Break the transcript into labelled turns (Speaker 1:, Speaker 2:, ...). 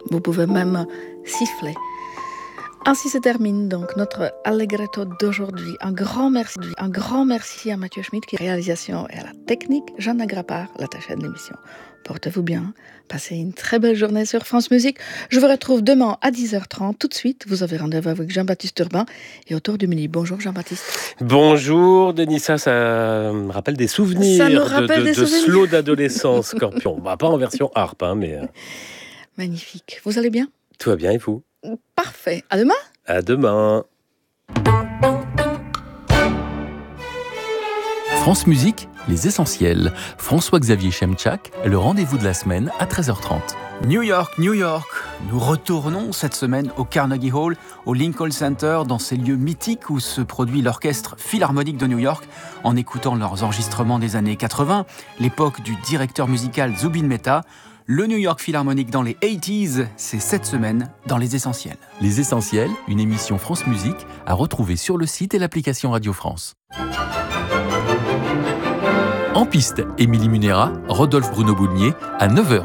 Speaker 1: Vous pouvez même siffler. Ainsi se termine donc notre Allegretto d'aujourd'hui. Un grand merci à Mathieu Schmitt qui est réalisation et à la technique, Jeanne Agrapard, l'attachée de l'émission. Portez-vous bien, passez une très belle journée sur France Musique. Je vous retrouve demain à 10h30. Tout de suite, vous avez rendez-vous avec Jean-Baptiste Urbain et autour du midi. Bonjour Jean-Baptiste.
Speaker 2: Bonjour Denissa, ça me rappelle des souvenirs de slow d'adolescence, Scorpion. Bah, pas en version harpe, mais...
Speaker 1: Magnifique. Vous allez bien ?
Speaker 2: Tout va bien et vous ?
Speaker 1: Parfait. À demain ?
Speaker 2: À demain.
Speaker 3: France Musique, les essentiels. François-Xavier Chemchak, le rendez-vous de la semaine à 13h30.
Speaker 4: New York, New York. Nous retournons cette semaine au Carnegie Hall, au Lincoln Center, dans ces lieux mythiques où se produit l'orchestre philharmonique de New York, en écoutant leurs enregistrements des années 80, l'époque du directeur musical Zubin Mehta. Le New York Philharmonic dans les 80s, c'est cette semaine dans Les Essentiels.
Speaker 3: Les Essentiels, une émission France Musique à retrouver sur le site et l'application Radio France. En piste, Émilie Munera, Rodolphe Bruno Boulmier, à 9h